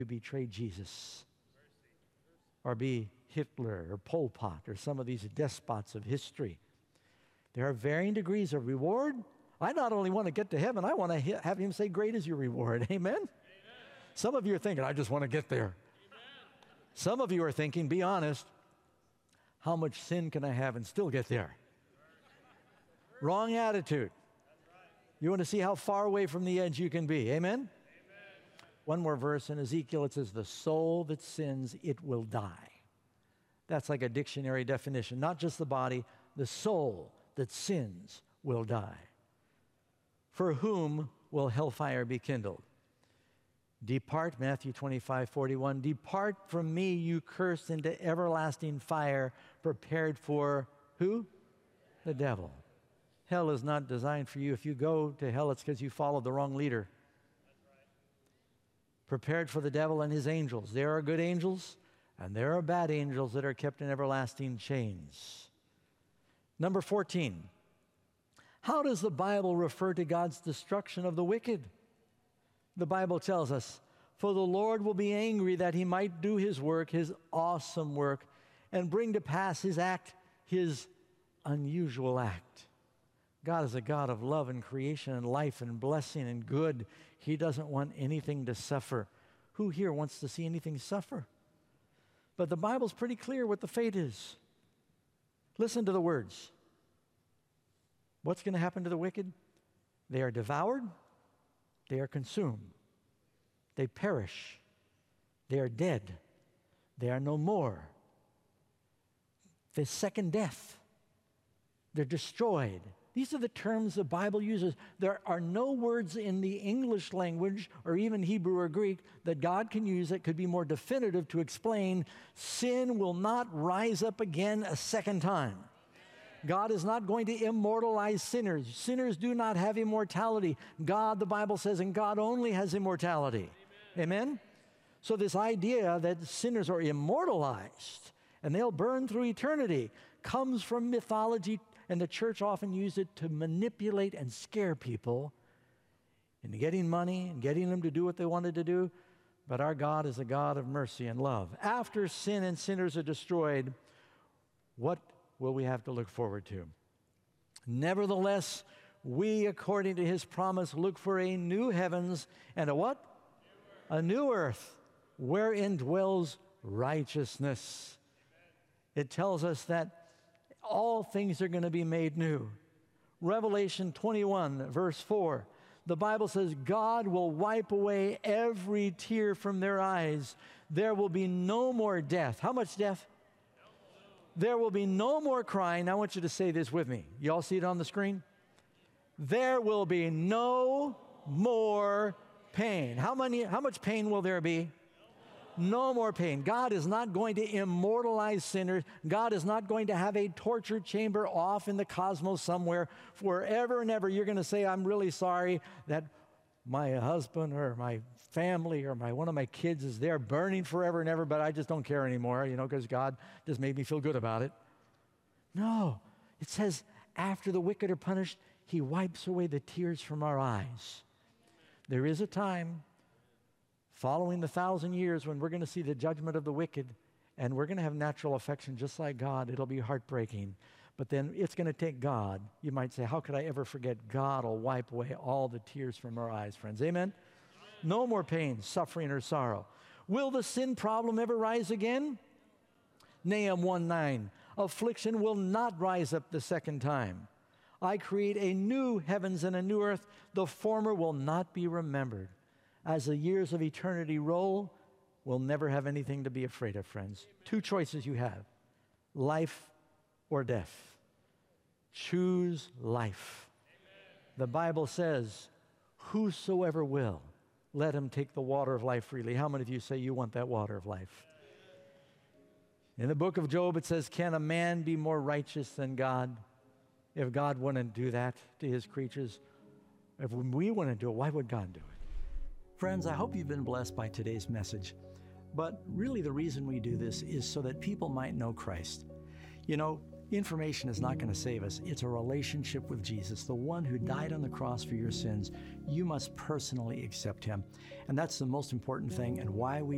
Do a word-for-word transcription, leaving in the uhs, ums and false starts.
to betray Jesus or be Hitler or Pol Pot or some of these despots of history. There are varying degrees of reward. I not only want to get to heaven, I want to have him say, great is your reward. Amen? Amen. Some of you are thinking, I just want to get there. Amen. Some of you are thinking, be honest, how much sin can I have and still get there? Wrong attitude. You want to see how far away from the edge you can be. Amen? Amen? One more verse in Ezekiel, it says, the soul that sins, it will die. That's like a dictionary definition. Not just the body, the soul that sins will die. For whom will hellfire be kindled? Depart, Matthew twenty-five forty-one, depart from me, you cursed, into everlasting fire prepared for who? The devil. Hell is not designed for you. If you go to hell, it's because you followed the wrong leader. That's right. Prepared for the devil and his angels. There are good angels, and there are bad angels that are kept in everlasting chains. Number fourteen. How does the Bible refer to God's destruction of the wicked? The Bible tells us, for the Lord will be angry that he might do his work, his awesome work, and bring to pass his act, his unusual act. God is a God of love and creation and life and blessing and good. He doesn't want anything to suffer. Who here wants to see anything suffer? But the Bible's pretty clear what the fate is. Listen to the words. What's going to happen to the wicked? They are devoured. They are consumed. They perish. They are dead. They are no more. The second death. They're destroyed. These are the terms the Bible uses. There are no words in the English language or even Hebrew or Greek that God can use that could be more definitive to explain sin will not rise up again a second time. God is not going to immortalize sinners. Sinners do not have immortality. God, the Bible says, and God only has immortality. Amen? Amen? So this idea that sinners are immortalized and they'll burn through eternity comes from mythology, and the church often used it to manipulate and scare people into getting money and getting them to do what they wanted to do. But our God is a God of mercy and love. After sin and sinners are destroyed, what will we have to look forward to? Nevertheless, we, according to his promise, look for a new heavens and a what? New a new earth, wherein dwells righteousness. It tells us that all things are going to be made new. Revelation twenty-one, verse four, the Bible says, God will wipe away every tear from their eyes. There will be no more death. How much death? There will be no more crying. I want you to say this with me. You all see it on the screen? There will be no more pain. How many, how much pain will there be? No more pain. God is not going to immortalize sinners. God is not going to have a torture chamber off in the cosmos somewhere. Forever and ever, you're going to say, I'm really sorry that my husband or my family or my one of my kids is there burning forever and ever, but I just don't care anymore, you know, because God just made me feel good about it. No. It says, after the wicked are punished, he wipes away the tears from our eyes. There is a time following the thousand years when we're going to see the judgment of the wicked, and we're going to have natural affection just like God. It'll be heartbreaking. But then it's going to take God. You might say, how could I ever forget? God will wipe away all the tears from our eyes, friends. Amen? No more pain, suffering, or sorrow. Will the sin problem ever rise again? Nahum one nine, affliction will not rise up the second time. I create a new heavens and a new earth. The former will not be remembered. As the years of eternity roll, we'll never have anything to be afraid of, friends. Two choices you have, life or death. Choose life. Amen. The Bible says, whosoever will, let him take the water of life freely. How many of you say you want that water of life? In the book of Job, it says, can a man be more righteous than God? If God wouldn't do that to his creatures, if we wouldn't do it, why would God do it? Friends, I hope you've been blessed by today's message. But really the reason we do this is so that people might know Christ. You know, information is not going to save us. It's a relationship with Jesus, the one who died on the cross for your sins. You must personally accept him. And that's the most important thing and why we